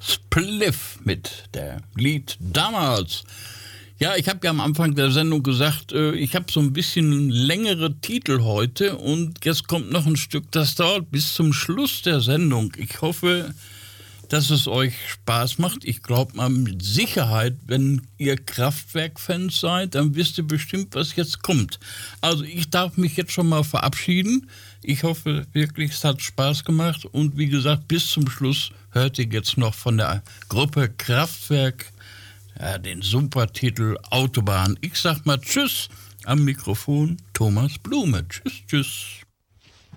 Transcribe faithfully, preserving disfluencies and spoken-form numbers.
Spliff mit der Lied damals. Ja, ich habe ja am Anfang der Sendung gesagt, äh, ich habe so ein bisschen längere Titel heute und jetzt kommt noch ein Stück, das dauert bis zum Schluss der Sendung. Ich hoffe, dass es euch Spaß macht. Ich glaube mal mit Sicherheit, wenn ihr Kraftwerk-Fans seid, dann wisst ihr bestimmt, was jetzt kommt. Also ich darf mich jetzt schon mal verabschieden. Ich hoffe wirklich, es hat Spaß gemacht und wie gesagt, bis zum Schluss hört ihr jetzt noch von der Gruppe Kraftwerk ja, den super Titel Autobahn. Ich sag mal Tschüss, am Mikrofon Thomas Blume. Tschüss, tschüss.